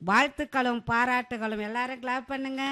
வாழ்த்துக்களும் பாராட்டுகளும். எல்லாரும் கிளாப் பண்ணுங்க.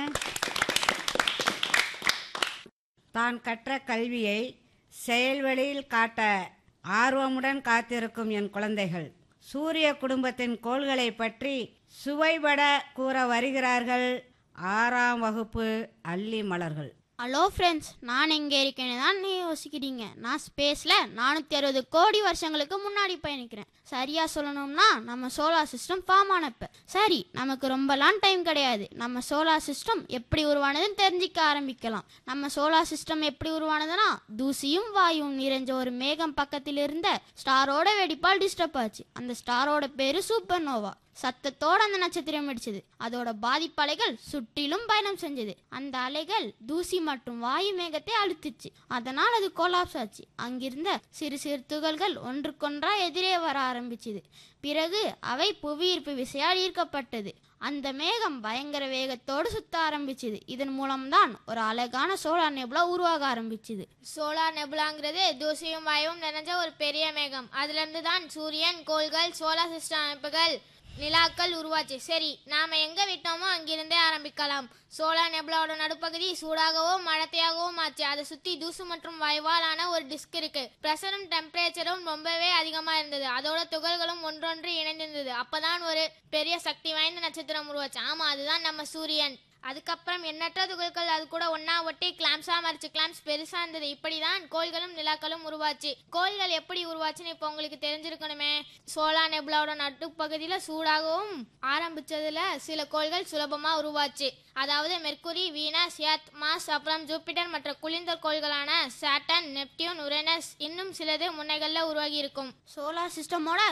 தான் கற்ற கல்வியை செயல்வெளியில் காட்ட ஆர்வமுடன் காத்திருக்கும் என் குழந்தைகள் சூரிய குடும்பத்தின் கோள்களை பற்றி சுவைபட கூற வருகிறார்கள் 6ஆம் வகுப்பு அள்ளி மலர்கள். ஹலோ ஃப்ரெண்ட்ஸ், நான் எங்கே இருக்கேன்னு தான் நீ யோசிக்கிறீங்க. நான் ஸ்பேஸில் 460 கோடி வருஷங்களுக்கு முன்னாடி பயணிக்கிறேன். சரியாக சொல்லணும்னா நம்ம சோலார் சிஸ்டம் ஃபார்ம் ஆனப்ப. சரி, நமக்கு ரொம்பலாம் டைம் கிடையாது. நம்ம சோலார் சிஸ்டம் எப்படி உருவானதுன்னு தெரிஞ்சிக்க ஆரம்பிக்கலாம். நம்ம சோலார் சிஸ்டம் எப்படி உருவானதுன்னா, தூசியும் வாயும் நிறைஞ்ச ஒரு மேகம் பக்கத்தில் இருந்த ஸ்டாரோட வெடிப்பால் டிஸ்டர்ப் ஆச்சு. அந்த ஸ்டாரோட பேரு சூப்பர் நோவா. சத்தத்தோட அந்த நட்சத்திரம் அடிச்சது. அதோட பாதிப்பலைகள் சுற்றிலும் பயணம் செஞ்சது. அந்த அலைகள் தூசி மற்றும் வாயு மேகத்தை அழுத்துச்சு. அதனால் அது கொலாப்ஸ் ஆச்சு. அங்கிருந்த சிறு சிறு துகள்கள் ஒன்றுக்கொன்றா எதிரே வர ஆரம்பிச்சுது. பிறகு அவை புவியீர்ப்பு விசையால் ஈர்க்கப்பட்டது. அந்த மேகம் பயங்கர வேகத்தோடு சுத்த ஆரம்பிச்சுது. இதன் மூலம்தான் ஒரு அழகான சோலார் நெபுலா உருவாக ஆரம்பிச்சுது. சோலார் நெபுலாங்கிறது தூசியும் வாயுவும் நிறைஞ்ச ஒரு பெரிய மேகம். அதுல இருந்து தான் சூரியன், கோள்கள், சோலார் சிஸ்டம் அமைப்புகள், நிலாக்கள் உருவாச்சு. சரி, நாம எங்க விட்டோமோ அங்கிருந்தே ஆரம்பிக்கலாம். சோலார் நெபுலாவோட நடுப்பகுதி சூடாகவும் அடர்த்தியாகவும் ஆச்சு. அதை சுத்தி தூசு மற்றும் வாயுவாலான ஒரு டிஸ்க் இருக்கு. பிரஷரும் டெம்பரேச்சரும் ரொம்பவே அதிகமா இருந்தது. அதோட துகள்களும் ஒன்றொன்று இணைந்திருந்தது. அப்பதான் ஒரு பெரிய சக்தி வாய்ந்த நட்சத்திரம் உருவாச்சு. ஆமா, அதுதான் நம்ம சூரியன். அதுக்கப்புறம் எண்ணற்ற துகள்கள் அது கூட ஒன்னா ஒட்டி கிளாம்ஸா மாறிச்சு. கிளாம்ஸ் பெருசா இருந்தது. இப்படிதான் கோள்களும் நிலாக்களும் உருவாச்சு. கோள்கள் எப்படி உருவாச்சுன்னு இப்போ உங்களுக்கு தெரிஞ்சிருக்கணுமே. சோலார் நெபுலாவோட நடுப்பகுதியில சூடாகவும் ஆரம்பிச்சதுல சில கோள்கள் சுலபமா உருவாச்சு. அதாவது மெர்க்குரி, வீனஸ், எர்த், மார்ஸ், அப்புறம் ஜூபிட்டர் மற்ற குளிர்ந்த கோள்களான சாட்டர்ன், நெப்டியூன், யுரேனஸ், இன்னும் சிலது முன்னைகள்ல உருவாகி இருக்கும். சோலார் சிஸ்டமோட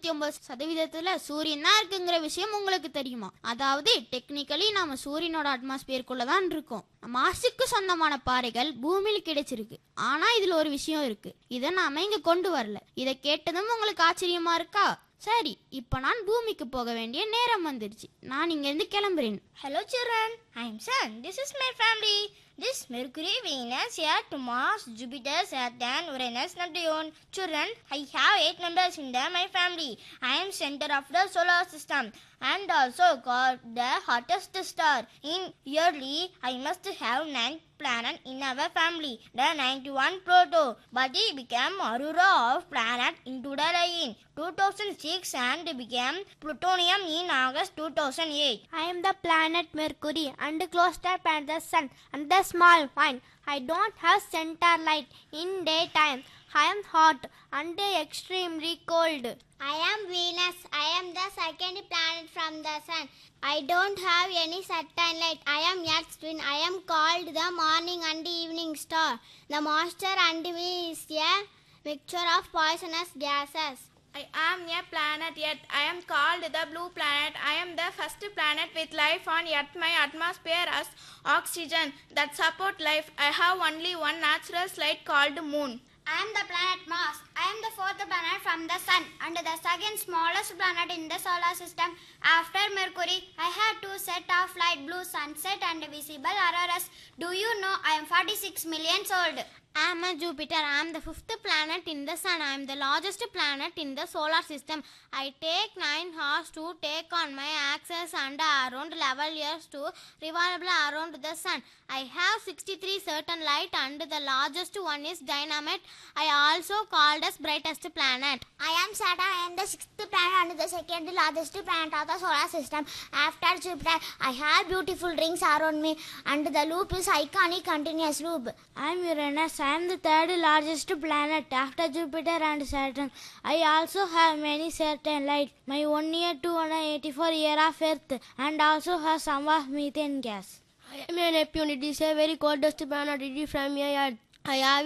99% சூரியன் தான் இருக்குங்கிற விஷயம் உங்களுக்கு தெரியுமா? அதாவது டெக்னிக்கலி நாம சூரியனோட அட்மாஸ்பியருக்குள்ள தான் இருக்கோம். மாசுக்கு சொந்தமான பாறைகள் பூமியில் கிடைச்சிருக்கு. ஆனா இதுல ஒரு விஷயம் இருக்கு. இதை நாம இங்க கொண்டு வரல. இதை கேட்டதும் உங்களுக்கு ஆச்சரியமா இருக்கா? சரி, இப்ப நான் பூமிக்கு போக வேண்டிய நேரம் வந்துருச்சு. நான் இங்க இருந்து கிளம்புறேன். Hello children, I am Sun. This is my family. This Mercury, Venus, Earth, Mars, Jupiter, Saturn, Uranus, Neptune. Children, I have 8 members in my family. I am center of the solar system and also called the hottest star. In yearly, I must have 9 planets in our family. The 91 Pluto, but he became Aurora of planet into the line 2006 and became plutonium in August 2008. I am the planet Mercury and closer than the sun and the small one. I don't have center light in daytime. I am hot and extremely cold. I am Venus. I am the second planet from the sun. I don't have any certain light. I am Earth's twin. I am called the morning and evening star. The monster and me is a mixture of poisonous gases. I am a planet Earth. I am called the blue planet. I am the first planet with life on Earth. My atmosphere has oxygen that support life. I have only one natural slide called moon. I am the planet Mars. I am the fourth planet from the sun and the second smallest planet in the solar system. After Mercury, I have two sets of light blue sunset and visible auroras. Do you know I am 46 million old? I am a Jupiter. I am the 5th planet in the sun. I am the largest planet in the solar system. I take 9 hours to take on my axis and around 11 years to revolve around the sun. I have 63 certain light and the largest one is dynamite. I also called as brightest planet. I am Saturn. I am the 6th planet and the second largest planet of the solar system. After Jupiter, I have beautiful rings around me and the loop is iconic continuous loop. I am Uranus. I am the third largest planet after Jupiter and Saturn. I also have many certain light. My 1 year to 184 year of Earth and also have some of methane gas. I am a Neptune. It is a very coldest planet. It is from Earth. I have